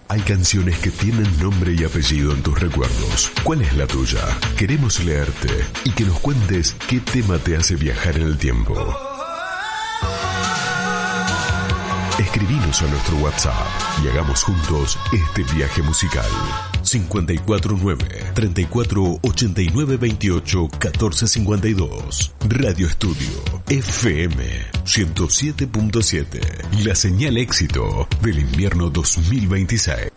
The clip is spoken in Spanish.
Hay canciones que tienen nombre y apellido en tus recuerdos. ¿Cuál es la tuya? Queremos leerte y que nos cuentes qué tema te hace viajar en el tiempo. Escribinos a nuestro WhatsApp y hagamos juntos este viaje musical. 549-3489-28-1452. Radio Estudio FM 107.7. La señal éxito del invierno 2026.